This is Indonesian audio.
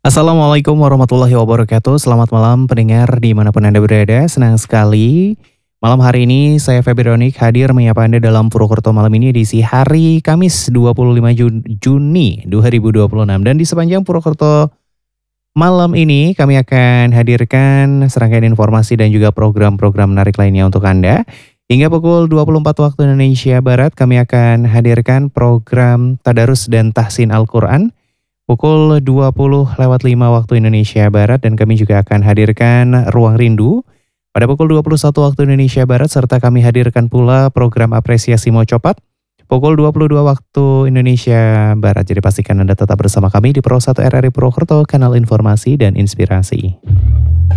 Assalamualaikum warahmatullahi wabarakatuh. Selamat malam pendengar dimanapun Anda berada. Senang sekali malam hari ini saya Febironik hadir menyapa Anda dalam Purwokerto malam ini edisi hari Kamis 25 Juni 2026. Dan di sepanjang Purwokerto malam ini kami akan hadirkan serangkaian informasi dan juga program-program menarik lainnya untuk Anda. Hingga pukul 24 waktu Indonesia Barat kami akan hadirkan program Tadarus dan Tahsin Al-Quran pukul 20:05 waktu Indonesia Barat, dan kami juga akan hadirkan Ruang Rindu pada pukul 21 waktu Indonesia Barat, serta kami hadirkan pula program apresiasi Mocopat pukul 22 waktu Indonesia Barat. Jadi pastikan Anda tetap bersama kami di Pro 1 RRI Purwokerto, kanal informasi dan inspirasi.